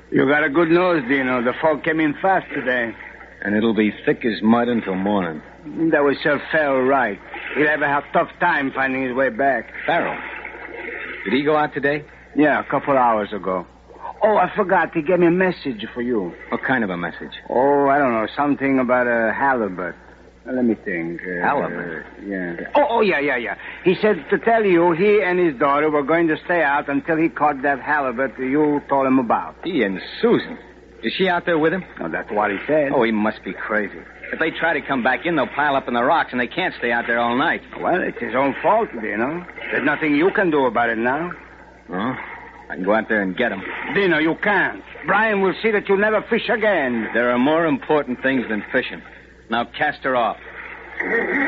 You got a good nose, Dino. The fog came in fast today. And it'll be thick as mud until morning. That was Sir Farrell right. He'll have a tough time finding his way back. Farrell? Did he go out today? Yeah, a couple hours ago. Oh, I forgot. He gave me a message for you. What kind of a message? Oh, I don't know. Something about a halibut. Let me think. Halibut? Yeah. Oh, yeah. He said to tell you he and his daughter were going to stay out until he caught that halibut you told him about. He and Susan. Is she out there with him? No, that's what he said. Oh, he must be crazy. If they try to come back in, they'll pile up in the rocks, and they can't stay out there all night. Well, it's his own fault, Dino. There's nothing you can do about it now. Oh, I can go out there and get him. Dino, you can't. Brian will see that you'll never fish again. There are more important things than fishing. Now cast her off.